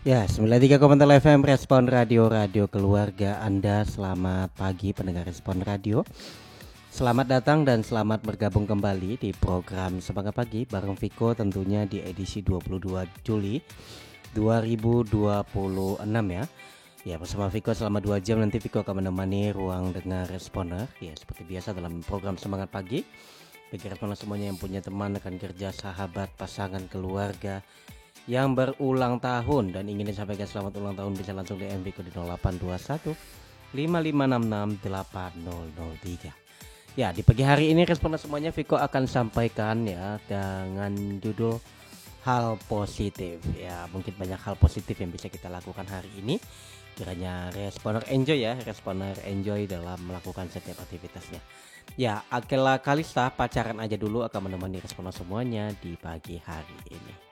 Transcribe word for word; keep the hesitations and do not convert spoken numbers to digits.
Ya, sembilan puluh tiga koma nol F M Respon Radio, radio keluarga Anda. Selamat pagi pendengar Respon Radio. Selamat datang dan selamat bergabung kembali di program Semangat Pagi bareng Viko, tentunya di edisi dua puluh dua Juli dua ribu dua puluh enam ya. Ya, bersama Viko selama dua jam nanti Viko akan menemani ruang dengar Responer. Ya, seperti biasa dalam program Semangat Pagi. Bagi Responer semuanya yang punya teman, rekan kerja, sahabat, pasangan, keluarga yang berulang tahun dan ingin disampaikan selamat ulang tahun, bisa langsung D M Viko di nol delapan dua satu lima lima enam enam delapan nol nol tiga. Ya, di pagi hari ini Responer semuanya Viko akan sampaikan ya dengan judul hal positif. Ya, mungkin banyak hal positif yang bisa kita lakukan hari ini. Kiranya Responer enjoy ya, Responer enjoy dalam melakukan setiap aktivitasnya. Ya, Akela Kalista pacaran aja dulu akan menemani Responer semuanya di pagi hari ini.